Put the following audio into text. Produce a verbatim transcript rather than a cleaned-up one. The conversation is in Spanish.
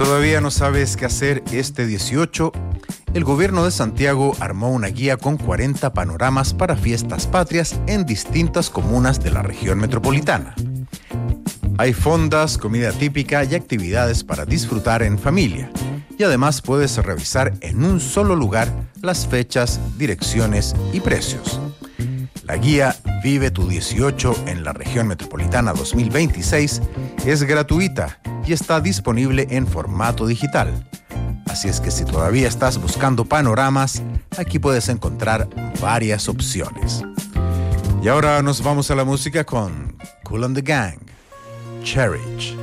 ¿Todavía no sabes qué hacer este dieciocho? El gobierno de Santiago armó una guía con cuarenta panoramas para fiestas patrias en distintas comunas de la región metropolitana. Hay fondas, comida típica y actividades para disfrutar en familia. Y además puedes revisar en un solo lugar las fechas, direcciones y precios. La guía Vive tu dieciocho en la región metropolitana dos mil veintiséis es gratuita y está disponible en formato digital. Así es que si todavía estás buscando panoramas, aquí puedes encontrar varias opciones. Y ahora nos vamos a la música con Kool and the Gang, Cherish.